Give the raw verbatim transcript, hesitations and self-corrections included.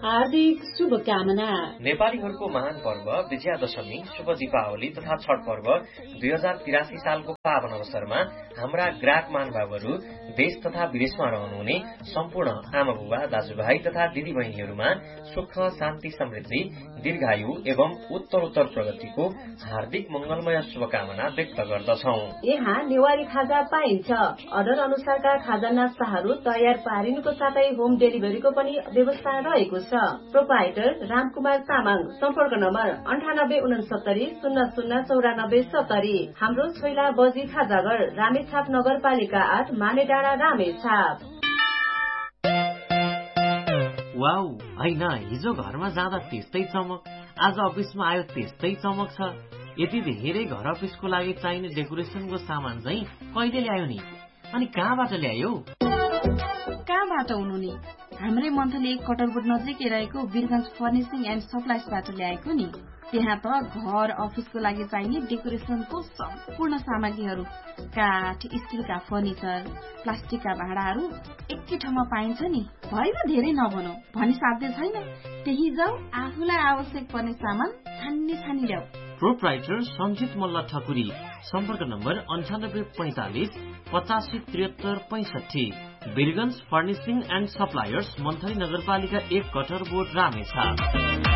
हार्दिक शुभकामना। नेपालीहरूको महान पर्व विजयादशमी, शुभ दीपावली तथा छठ पर्व दुई हजार तिरासी सालको पावन अवसरमा हाम्रा ग्राहक महानुभावहरू देश तथा विदेशमा रहनुहुने सम्पूर्ण आमा बुबा, दाजुभाइ तथा दिदी बहिनीहरूमा सुख, शान्ति, समृद्धि, दीर्घायु एवं उत्तरोत्तर प्रगतिको हार्दिक मंगलमय शुभकामना व्यक्त गर्दछौ। यहाँ नेवारी खाजा पाइन्छ। अर्डर अनुसारका खाजा नास्ताहरू तयार पारिनुको साथै होम डेलिभरीको पनि व्यवस्था रहेको छ। प्रोपाइटर रामकुमार तामाङ। सम्पर्क नम्बर अन्ठानब्बे उनसत्तरी शून्य शून्य चौरानब्बे सत्तरी। हाम्रो छोइला बजी खाजाघर, रामेछाप नगरपालिका आठ, मानेडाँडा, रामेछाप। वाउ, हैन हिजो घरमा जाँदा त्यस्तै चमक, आज अफिसमा आयो त्यस्तै चमक छ। यति धेरै घर अफिसको लागि चाहिने डेकोरेसनको सामान चाहिँ कहिले ल्यायो नि? अनि कहाँबाट ल्यायो? कहाँबाट हुनु नि? हाम्रै मन्थली एक कटरबोट नजिकै रहेको वीरगञ्ज फर्निसिङ एन्ड सप्लाइजबाट ल्याएको नि। त्यहाँ त घर अफिसको लागि चाहिने डेकोरेसनको सम्पूर्ण सामग्रीहरू, काठ, स्टिलका फर्निचर, प्लास्टिकका भाँडाहरू एकै ठाउँमा पाइन्छ नि। भएन धेरै नभनौ भनी साध्य छैन। त्यही जाऊ, आफूलाई आवश्यक पर्ने सामान छान्ने छानी ल्याऊ। प्रोप्राइटर सञ्जित मल्ल ठकुरी। सम्पर्क नम्बर अन्ठानब्बे पैंतालिस पचासी त्रिहत्तर पैंसठी। Birgunj furnishing and suppliers, monthly नगरपालिका एक, कटरबोट, रामेछाप।